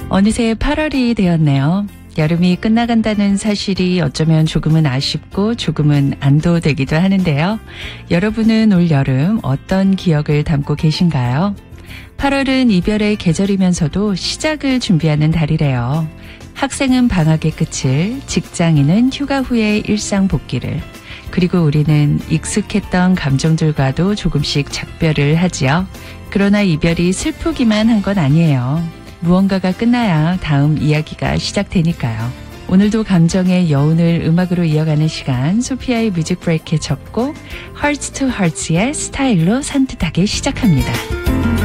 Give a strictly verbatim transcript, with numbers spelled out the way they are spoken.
어느새 팔월이 되었네요. 여름이 끝나간다는 사실이 어쩌면 조금은 아쉽고 조금은 안도되기도 하는데요. 여러분은 올 여름 어떤 기억을 담고 계신가요? 팔월은 이별의 계절이면서도 시작을 준비하는 달이래요. 학생은 방학의 끝을, 직장인은 휴가 후의 일상 복귀를, 그리고 우리는 익숙했던 감정들과도 조금씩 작별을 하지요. 그러나 이별이 슬프기만 한 건 아니에요. 무언가가 끝나야 다음 이야기가 시작되니까요. 오늘도 감정의 여운을 음악으로 이어가는 시간, 소피아의 뮤직 브레이크의 첫 곡 Hearts to Hearts의 스타일로 산뜻하게 시작합니다.